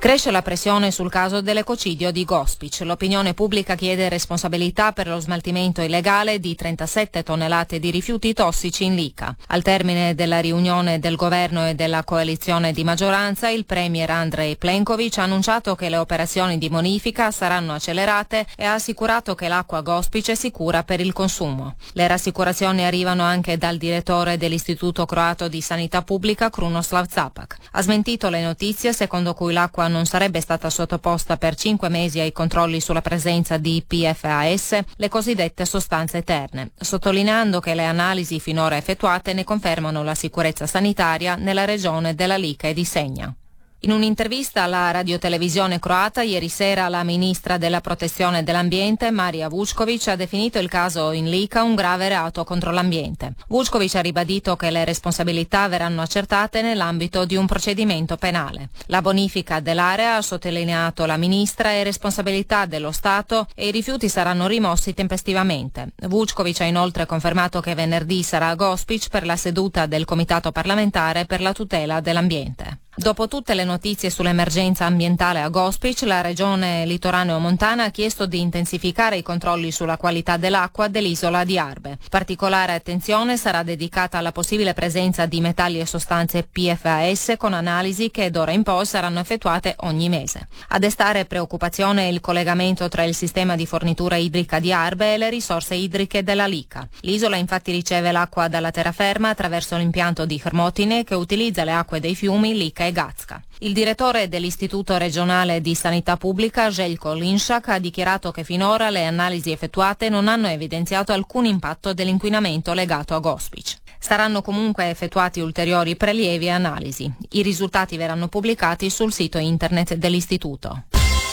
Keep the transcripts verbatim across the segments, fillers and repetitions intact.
Cresce la pressione sul caso dell'ecocidio di Gospić. L'opinione pubblica chiede responsabilità per lo smaltimento illegale di trentasette tonnellate di rifiuti tossici in Lica. Al termine della riunione del governo e della coalizione di maggioranza, il premier Andrej Plenković ha annunciato che le operazioni di bonifica saranno accelerate e ha assicurato che l'acqua a Gospić è sicura per il consumo. Le rassicurazioni arrivano anche dal direttore dell'Istituto croato di sanità pubblica Krunoslav Capak. Ha smentito le notizie secondo cui l'acqua non sarebbe stata sottoposta per cinque mesi ai controlli sulla presenza di P F A S, le cosiddette sostanze eterne, sottolineando che le analisi finora effettuate ne confermano la sicurezza sanitaria nella regione della Lika e di Senja. In un'intervista alla radiotelevisione croata ieri sera la ministra della protezione dell'ambiente Marija Vučković ha definito il caso in Lika un grave reato contro l'ambiente. Vučković ha ribadito che le responsabilità verranno accertate nell'ambito di un procedimento penale. La bonifica dell'area, ha sottolineato la ministra, è responsabilità dello Stato e i rifiuti saranno rimossi tempestivamente. Vučković ha inoltre confermato che venerdì sarà a Gospić per la seduta del Comitato parlamentare per la tutela dell'ambiente. Dopo tutte le notizie sull'emergenza ambientale a Gospić, la regione litoraneo-montana ha chiesto di intensificare i controlli sulla qualità dell'acqua dell'isola di Arbe. Particolare attenzione sarà dedicata alla possibile presenza di metalli e sostanze P F A S con analisi che d'ora in poi saranno effettuate ogni mese. A destare preoccupazione è il collegamento tra il sistema di fornitura idrica di Arbe e le risorse idriche della Lika. L'isola infatti riceve l'acqua dalla terraferma attraverso l'impianto di Hrmotine che utilizza le acque dei fiumi Lika e Gacka. Il direttore dell'Istituto regionale di sanità pubblica, Željko Linšak, ha dichiarato che finora le analisi effettuate non hanno evidenziato alcun impatto dell'inquinamento legato a Gospić. Saranno comunque effettuati ulteriori prelievi e analisi. I risultati verranno pubblicati sul sito internet dell'Istituto.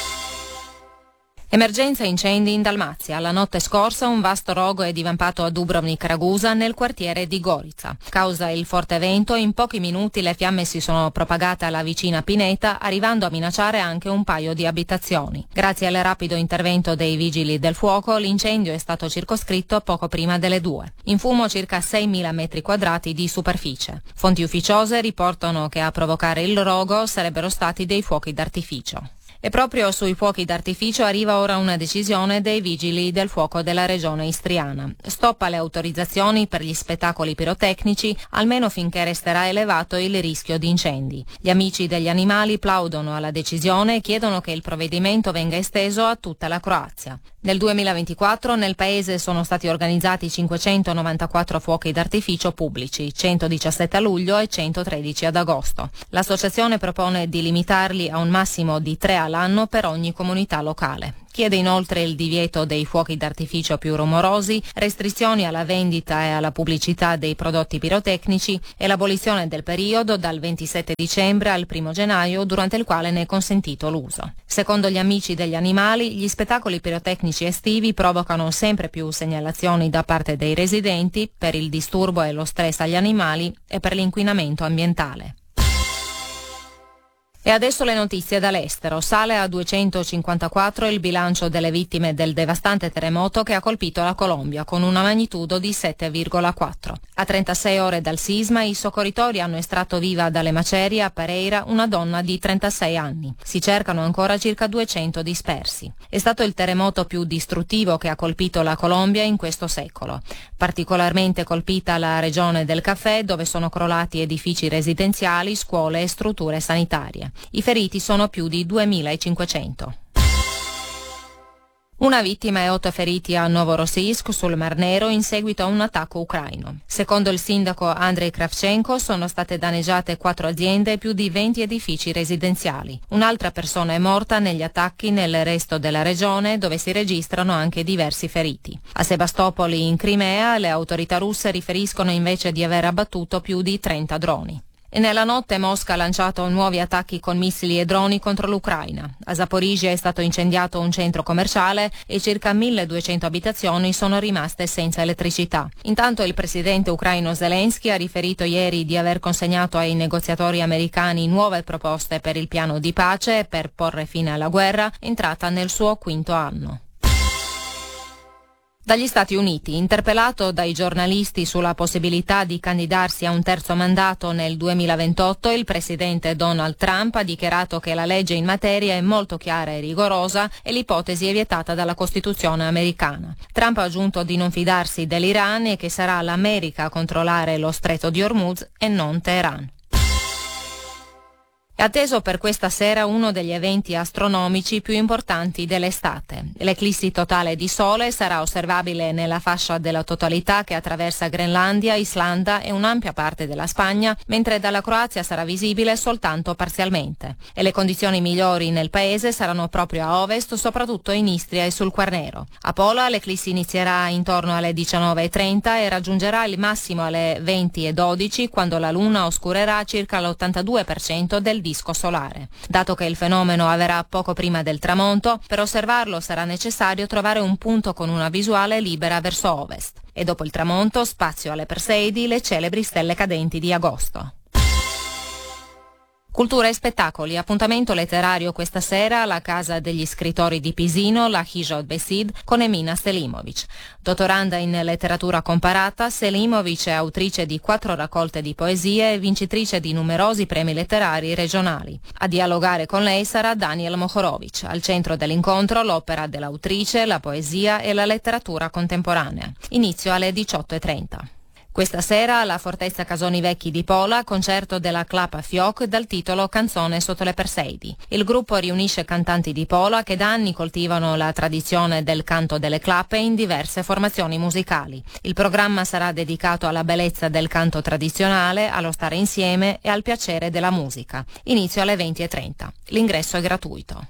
Emergenza incendi in Dalmazia. La notte scorsa un vasto rogo è divampato a Dubrovnik Ragusa nel quartiere di Gorica. Causa il forte vento, in pochi minuti le fiamme si sono propagate alla vicina pineta, arrivando a minacciare anche un paio di abitazioni. Grazie al rapido intervento dei vigili del fuoco, l'incendio è stato circoscritto poco prima delle due. In fumo circa seimila metri quadrati di superficie. Fonti ufficiose riportano che a provocare il rogo sarebbero stati dei fuochi d'artificio. E proprio sui fuochi d'artificio arriva ora una decisione dei vigili del fuoco della regione istriana. Stop alle autorizzazioni per gli spettacoli pirotecnici, almeno finché resterà elevato il rischio di incendi. Gli amici degli animali plaudono alla decisione e chiedono che il provvedimento venga esteso a tutta la Croazia. Nel duemilaventiquattro nel paese sono stati organizzati cinquecentonovantaquattro fuochi d'artificio pubblici, centodiciassette a luglio e centotredici ad agosto. L'associazione propone di limitarli a un massimo di tre all'anno per ogni comunità locale. Chiede inoltre il divieto dei fuochi d'artificio più rumorosi, restrizioni alla vendita e alla pubblicità dei prodotti pirotecnici e l'abolizione del periodo dal ventisette dicembre al primo gennaio durante il quale ne è consentito l'uso. Secondo gli amici degli animali, gli spettacoli pirotecnici estivi provocano sempre più segnalazioni da parte dei residenti per il disturbo e lo stress agli animali e per l'inquinamento ambientale. E adesso le notizie dall'estero. Sale a duecentocinquantaquattro il bilancio delle vittime del devastante terremoto che ha colpito la Colombia, con una magnitudo di sette virgola quattro. A trentasei ore dal sisma, i soccorritori hanno estratto viva dalle macerie a Pereira una donna di trentasei anni. Si cercano ancora circa duecento dispersi. È stato il terremoto più distruttivo che ha colpito la Colombia in questo secolo. Particolarmente colpita la regione del Café, dove sono crollati edifici residenziali, scuole e strutture sanitarie. I feriti sono più di duemilacinquecento. Una vittima e otto feriti a Novorossiysk sul Mar Nero in seguito a un attacco ucraino. Secondo il sindaco Andrei Kravchenko sono state danneggiate quattro aziende e più di venti edifici residenziali. Un'altra persona è morta negli attacchi nel resto della regione, dove si registrano anche diversi feriti. A Sebastopoli in Crimea le autorità russe riferiscono invece di aver abbattuto più di trenta droni. E nella notte Mosca ha lanciato nuovi attacchi con missili e droni contro l'Ucraina. A Zaporizhzhia è stato incendiato un centro commerciale e circa milleduecento abitazioni sono rimaste senza elettricità. Intanto il presidente ucraino Zelensky ha riferito ieri di aver consegnato ai negoziatori americani nuove proposte per il piano di pace per porre fine alla guerra, entrata nel suo quinto anno. Dagli Stati Uniti, interpellato dai giornalisti sulla possibilità di candidarsi a un terzo mandato nel duemilaventotto, il presidente Donald Trump ha dichiarato che la legge in materia è molto chiara e rigorosa e l'ipotesi è vietata dalla Costituzione americana. Trump ha aggiunto di non fidarsi dell'Iran e che sarà l'America a controllare lo stretto di Hormuz e non Teheran. È atteso per questa sera uno degli eventi astronomici più importanti dell'estate. L'eclissi totale di Sole sarà osservabile nella fascia della totalità che attraversa Groenlandia, Islanda e un'ampia parte della Spagna, mentre dalla Croazia sarà visibile soltanto parzialmente. E le condizioni migliori nel paese saranno proprio a ovest, soprattutto in Istria e sul Quarnero. A Pola l'eclissi inizierà intorno alle diciannove e trenta e raggiungerà il massimo alle venti e dodici, quando la Luna oscurerà circa l'ottantadue per cento del disco solare. Dato che il fenomeno avverrà poco prima del tramonto, per osservarlo sarà necessario trovare un punto con una visuale libera verso ovest. E dopo il tramonto, spazio alle Perseidi, le celebri stelle cadenti di agosto. Cultura e spettacoli, appuntamento letterario questa sera alla Casa degli Scrittori di Pisino, la Hijot Besid, con Emina Selimovic. Dottoranda in letteratura comparata, Selimovic è autrice di quattro raccolte di poesie e vincitrice di numerosi premi letterari regionali. A dialogare con lei sarà Daniel Mohorovic. Al centro dell'incontro l'opera dell'autrice, la poesia e la letteratura contemporanea. Inizio alle diciotto e trenta. Questa sera alla Fortezza Casoni Vecchi di Pola, concerto della Clapa Fioc dal titolo Canzone sotto le Perseidi. Il gruppo riunisce cantanti di Pola che da anni coltivano la tradizione del canto delle clappe in diverse formazioni musicali. Il programma sarà dedicato alla bellezza del canto tradizionale, allo stare insieme e al piacere della musica. Inizio alle venti e trenta. L'ingresso è gratuito.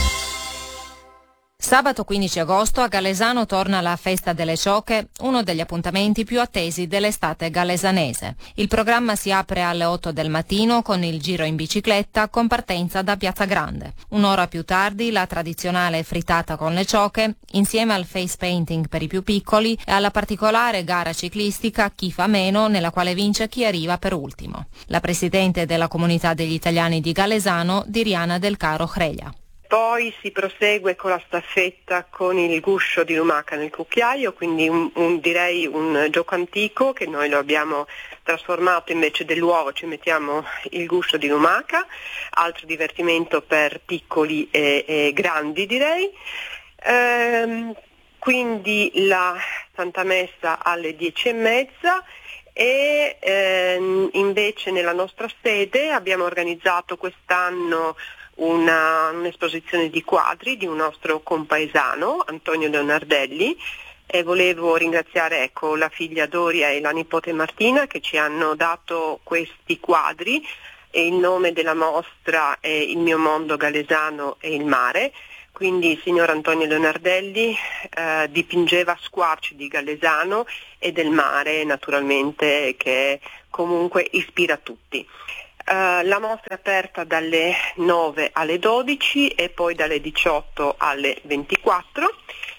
Sabato quindici agosto a Galesano torna la Festa delle Ciocche, uno degli appuntamenti più attesi dell'estate galesanese. Il programma si apre alle otto del mattino con il giro in bicicletta con partenza da Piazza Grande. Un'ora più tardi la tradizionale frittata con le ciocche, insieme al face painting per i più piccoli e alla particolare gara ciclistica Chi fa meno, nella quale vince chi arriva per ultimo. La presidente della comunità degli italiani di Galesano, Diriana Del Caro Hrelia. Poi si prosegue con la staffetta con il guscio di lumaca nel cucchiaio, quindi un, un, direi un gioco antico che noi lo abbiamo trasformato, invece dell'uovo ci mettiamo il guscio di lumaca, altro divertimento per piccoli e, e grandi direi. Ehm, quindi la Santa Messa alle dieci e mezza. E ehm, invece nella nostra sede abbiamo organizzato quest'anno una, un'esposizione di quadri di un nostro compaesano, Antonio Leonardelli, e volevo ringraziare ecco, la figlia Doria e la nipote Martina che ci hanno dato questi quadri, e il nome della mostra è Il mio mondo galesano e il mare. Quindi il signor Antonio Leonardelli eh, dipingeva squarci di Galesano e del mare, naturalmente, che comunque ispira tutti. Uh, la mostra è aperta dalle nove alle dodici e poi dalle diciotto alle ventiquattro.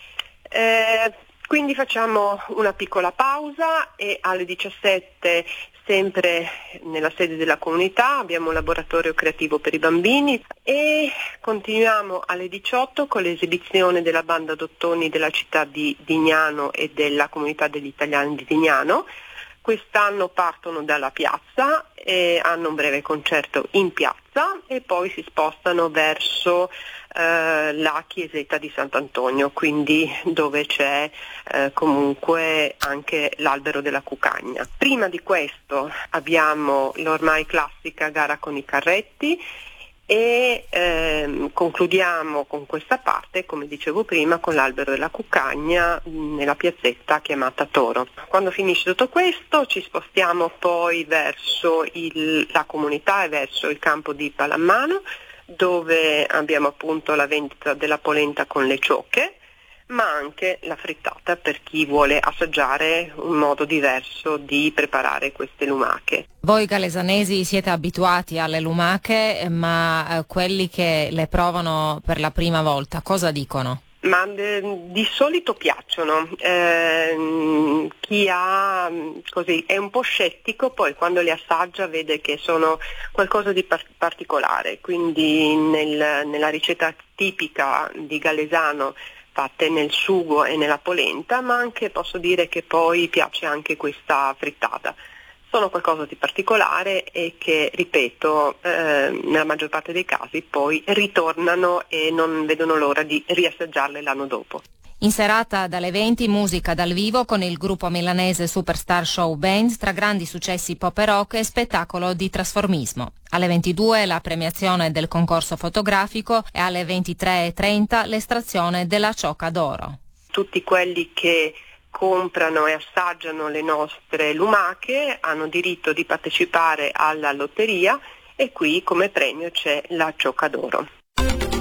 Eh, quindi facciamo una piccola pausa e alle diciassette, sempre nella sede della comunità, abbiamo un laboratorio creativo per i bambini e continuiamo alle diciotto con l'esibizione della banda d'ottoni della città di Dignano e della comunità degli italiani di Dignano. Quest'anno partono dalla piazza e hanno un breve concerto in piazza e poi si spostano verso eh, la chiesetta di Sant'Antonio, quindi dove c'è eh, comunque anche l'albero della cucagna. Prima di questo abbiamo l'ormai classica gara con i carretti e ehm, concludiamo con questa parte, come dicevo prima, con l'albero della cucagna nella piazzetta chiamata Toro. Quando finisce tutto questo ci spostiamo poi verso il, la comunità e verso il campo di Palammano, dove abbiamo appunto la vendita della polenta con le ciocche, ma anche la frittata per chi vuole assaggiare un modo diverso di preparare queste lumache. Voi galesanesi siete abituati alle lumache, ma eh, quelli che le provano per la prima volta cosa dicono? Ma eh, di solito piacciono, eh, chi ha così è un po' scettico, poi quando le assaggia vede che sono qualcosa di par- particolare, quindi nel, nella ricetta tipica di Galesano fatte nel sugo e nella polenta, ma anche posso dire che poi piace anche questa frittata. Sono qualcosa di particolare e che, ripeto, eh, nella maggior parte dei casi poi ritornano e non vedono l'ora di riassaggiarle l'anno dopo. In serata dalle venti musica dal vivo con il gruppo milanese Superstar Show Band, tra grandi successi pop e rock e spettacolo di trasformismo. Alle ventidue la premiazione del concorso fotografico e alle ventitré e trenta l'estrazione della ciocca d'oro. Tutti quelli che comprano e assaggiano le nostre lumache hanno diritto di partecipare alla lotteria e qui come premio c'è la ciocca d'oro.